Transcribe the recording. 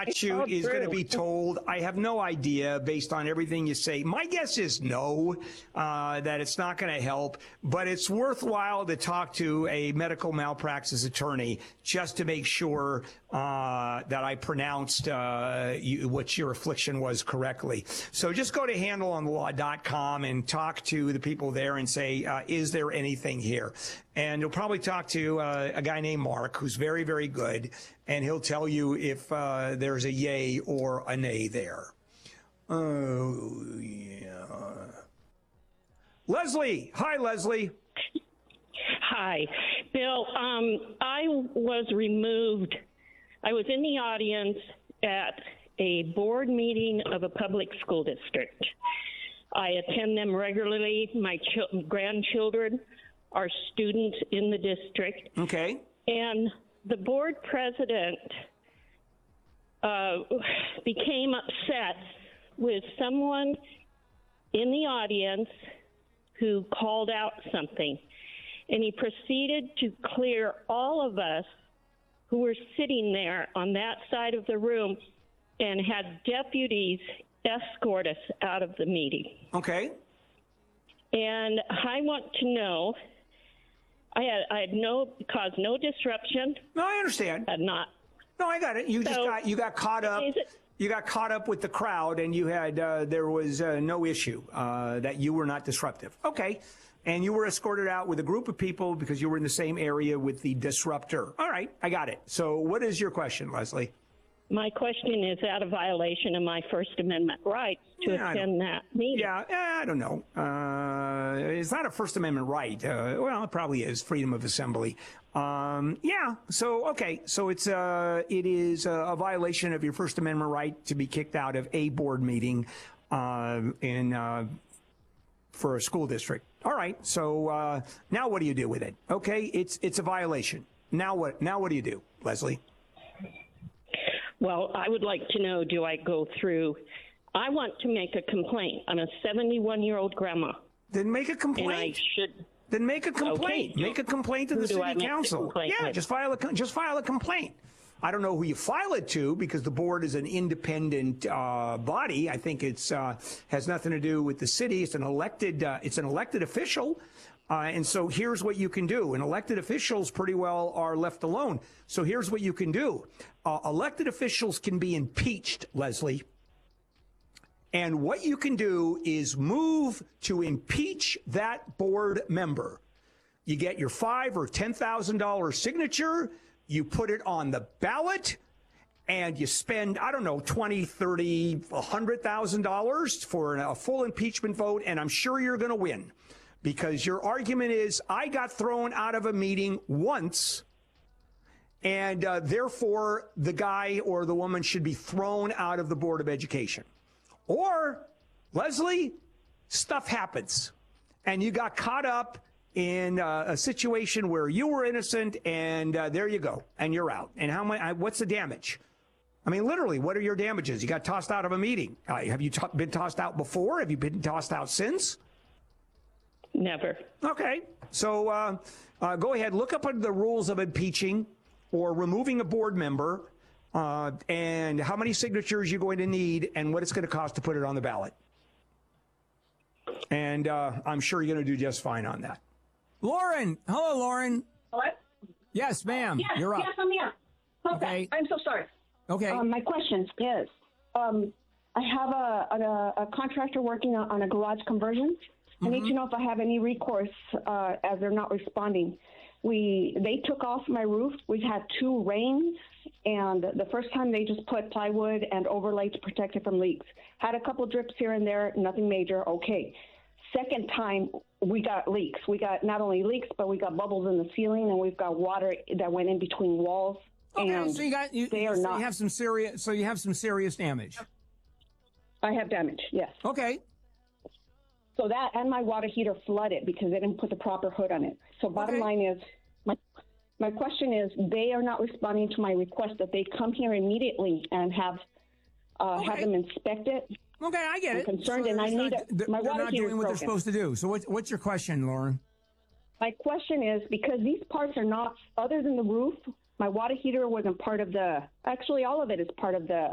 statute is going to be told? I have no idea based on everything you say. My guess is no, that it's not going to help, but it's worthwhile to talk to a medical malpractice attorney just to make sure that I pronounced what your affliction was correctly. So just go to handleonthelaw.com and talk to the people there and say, is there anything here? And you'll probably talk to a guy named Mark, who's very, very good, and he'll tell you if there's a yay or a nay there. Oh, yeah. Leslie. Hi, Leslie. Hi. Bill, I was removed. I was in the audience at a board meeting of a public school district. I attend them regularly. My grandchildren are students in the district. Okay. And the board president became upset with someone in the audience who called out something. And he proceeded to clear all of us who were sitting there on that side of the room and had deputies escort us out of the meeting. Okay. And I want to know, I had caused no disruption. No, I understand. Had not. No, I got it. You got caught up. You got caught up with the crowd, and you had there was no issue that you were not disruptive. Okay. And you were escorted out with a group of people because you were in the same area with the disruptor. All right, I got it. So what is your question, Leslie? My question is that a violation of my First Amendment rights to attend that meeting? Yeah, I don't know. It's not a First Amendment right. Well, it probably is freedom of assembly. Yeah. So okay. So it is a violation of your First Amendment right to be kicked out of a board meeting for a school district. All right. So now what do you do with it? Okay. It's a violation. Now what? Now what do you do, Leslie? Well, I would like to know, do I go through? I want to make a complaint. I'm a 71-year-old grandma. Then make a complaint. And I should. Then make a complaint. Okay. Make a complaint to the city council. Yeah, just file a complaint. I don't know who you file it to because the board is an independent body. I think it's has nothing to do with the city. It's an elected official. And so here's what you can do. And elected officials pretty well are left alone. So here's what you can do. Elected officials can be impeached, Leslie. And what you can do is move to impeach that board member. You get your $5,000 or $10,000 signature. You put it on the ballot. And you spend, I don't know, $20,000, $30,000, $100,000 for a full impeachment vote. And I'm sure you're going to win. Because your argument is, I got thrown out of a meeting once, and therefore the guy or the woman should be thrown out of the Board of Education. Or, Leslie, stuff happens, and you got caught up in a situation where you were innocent, and there you go, and you're out. And what's the damage? I mean, literally, what are your damages? You got tossed out of a meeting. Have you been tossed out before? Have you been tossed out since? Never. Okay. So go ahead, look up the rules of impeaching or removing a board member and how many signatures you're going to need and what it's going to cost to put it on the ballot. And I'm sure you're going to do just fine on that. Lauren. Hello, Lauren. Hello? Yes, ma'am. Yes, You're up. Yes, I'm here. Okay. I'm so sorry. Okay. My question is, I have a contractor working on a garage conversion. I need to know if I have any recourse as they're not responding. They took off my roof. We've had 2 rains, and the first time they just put plywood and overlay to protect it from leaks. Had a couple drips here and there, nothing major, okay. Second time, we got leaks. We got not only leaks, but we got bubbles in the ceiling, and we've got water that went in between walls. Okay, and so you have some serious damage. I have damage, yes. Okay. So that and my water heater flooded because they didn't put the proper hood on it. So bottom line is, my question is, they are not responding to my request that they come here immediately and have them inspect it. Okay, I get it. I'm concerned, so and I need my they're water not heater doing what they're supposed to do. So what's your question, Lauren? My question is, because these parts are not, other than the roof, my water heater wasn't part of actually all of it is part of the